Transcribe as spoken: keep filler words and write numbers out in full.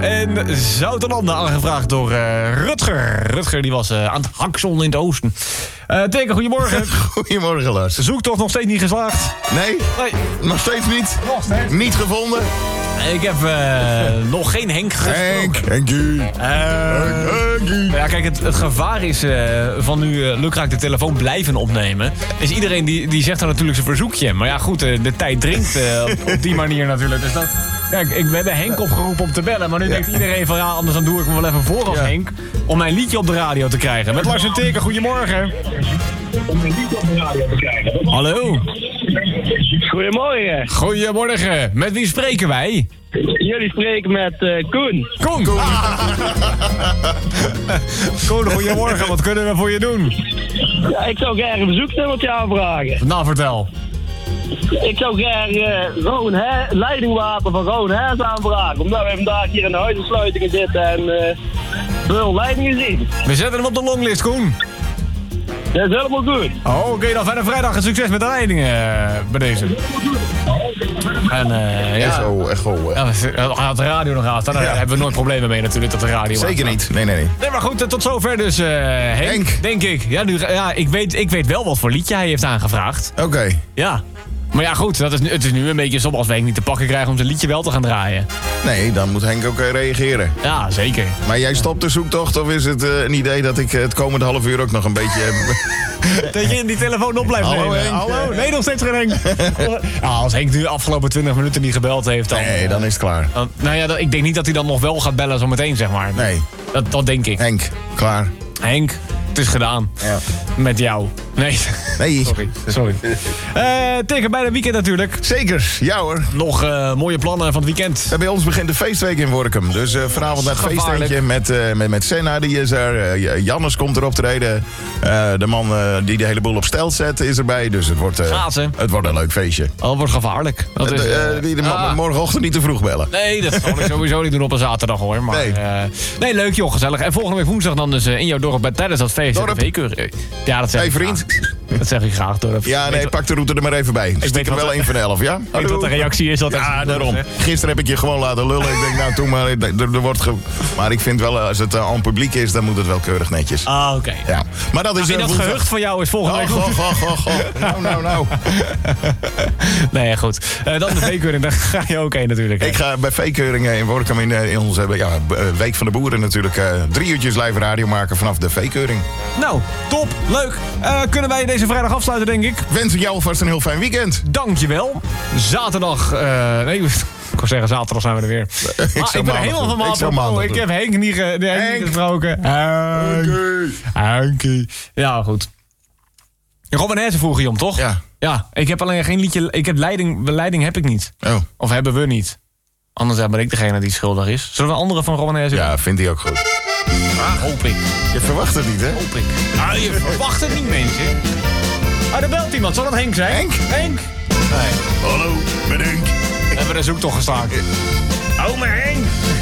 en Zoutelanden, aangevraagd door uh, Rutger. Rutger die was uh, aan het haksel in het oosten. Uh, Teken, goedemorgen. Goedemorgen, Lars. Zoektocht nog steeds niet geslaagd? Nee? Nee. Nog steeds niet? Nog steeds. Niet gevonden? Ik heb uh, nog geen Henk gesproken. Henk, Henkie. Uh, Henkie. ja, kijk, het, het gevaar is uh, van nu uh, lukraak de telefoon blijven opnemen. Is iedereen die, die zegt dan natuurlijk zijn verzoekje. Maar ja, goed, uh, de tijd dringt uh, op, op die manier natuurlijk. Dus dat, kijk, ik, we hebben Henk opgeroepen om te bellen. Maar nu ja. denkt iedereen van ja, anders dan doe ik hem wel even voor als ja. Henk. Om mijn liedje op de radio te krijgen. Met Lars en Teken, goedemorgen. Om mijn liedje op de radio te krijgen. Hallo. Goedemorgen. Goedemorgen. Met wie spreken wij? Jullie spreken met uh, Koen. Koen. Koen. Koen, goedemorgen. Wat kunnen we voor je doen? Ja, ik zou graag een verzoeknummertje aanvragen. Nou, vertel. Ik zou graag uh, Roon He- leidingwater van Roon Hees aanvragen. Omdat we vandaag hier in de huisensluitingen zitten en uh, veel leidingen zien. We zetten hem op de longlist, Koen. Dat is helemaal goed. Oh, oké, okay, dan verder vrijdag en succes met de leidingen uh, bij deze. En uh, ja. Echo, echo. Ja, als de radio nog gaat, dan ja. hebben we nooit problemen mee natuurlijk dat de radio. Zeker niet. Nee, nee, nee. Nee, maar goed, tot zover dus uh, Henk, Henk, denk ik. Ja, nu, ja ik, weet, ik weet wel wat voor liedje hij heeft aangevraagd. Oké. Okay. Ja. Maar ja, goed, dat is, het is nu een beetje som als we Henk niet te pakken krijgen om zijn liedje wel te gaan draaien. Nee, dan moet Henk ook uh, reageren. Ja, zeker. Maar jij stopt de zoektocht of is het uh, een idee dat ik uh, het komende half uur ook nog een beetje... dat je die telefoon op blijft Hallo, nemen? Henk. Hallo? Nee, nog steeds geen Henk. Ja, als Henk nu de afgelopen twintig minuten niet gebeld heeft, dan... Nee, dan is het klaar. Dan, nou ja, dan, ik denk niet dat hij dan nog wel gaat bellen zo meteen, zeg maar. Nee. Dat, dat denk ik. Henk, klaar. Henk, het is gedaan. Ja. Met jou. Nee. Nee. Sorry. Sorry. uh, tegen bijna weekend natuurlijk. Zeker, ja hoor. Nog uh, mooie plannen van het weekend. En bij ons begint de feestweek in Workum. Dus uh, vanavond naar het feestentje met, uh, met, met Senna, die is er. Uh, Jannes komt erop treden. Uh, de man uh, die de hele boel op stel zet is erbij. Dus het wordt, uh, het wordt een leuk feestje. Oh, het wordt gevaarlijk. Dat is, uh, uh, die de man ah. morgenochtend niet te vroeg bellen. Nee, dat zal ik sowieso niet doen op een zaterdag hoor. Maar, nee. Uh, nee, leuk joh, gezellig. En volgende week woensdag dan dus uh, in jouw dorp bij, tijdens dat feest. Dorp. De ja, dat zeg hey, ik vriend. Graag. Dat zeg ik graag, dorp. Ja, nee, pak de route er maar even bij. Ik Stik hem wel één van de elf, ja? Ik weet wat de reactie is. Dat ja, daarom. Gisteren heb ik je gewoon laten lullen. Ik denk, nou, toen maar. Er, er wordt ge... Maar ik vind wel, als het uh, aan publiek is, dan moet het wel keurig netjes. Ah, oké. Okay. Ja. Maar dat is nou, uh, dat gehucht van jou is volgende week. Oh, oh, oh, oh, oh. Nou, nou, nou. Nee, goed. Uh, dan de veekeuring, daar ga je ook heen natuurlijk. Hè? Ik ga bij veekeuringen in Workum in, in onze ja, Week van de Boeren natuurlijk uh, drie uurtjes live radio maken vanaf de veekeuring. Nou, top. Leuk. Uh, kunnen wij deze vrijdag afsluiten, denk ik? Wens ik jou alvast een heel fijn weekend. Dankjewel. Zaterdag... Uh, nee, ik wou zeggen, zaterdag zijn we er weer. ik, ah, ik ben helemaal van maandag. Ik, ik heb Henk niet, ge, nee, Henk. niet gesproken. Henk. Henkie. Ja, goed. Robin Hessen vroeg je om, toch? Ja. Ja, ik heb alleen geen liedje... Ik heb leiding, leiding heb ik niet. Oh. Of hebben we niet. Anders ben ik degene die schuldig is. Zullen we een andere van Robin Hessen? Ja, vindt hij ook goed. Ah, hoop ik. Je verwacht het niet, hè? Hoop ik. Ah, je verwacht het niet, mensen. Ah, er belt iemand. Zal dat Henk zijn? Henk? Henk? Nee. Hallo, ben Henk. We hebben de zoektocht gestaakt. Oh, maar Henk.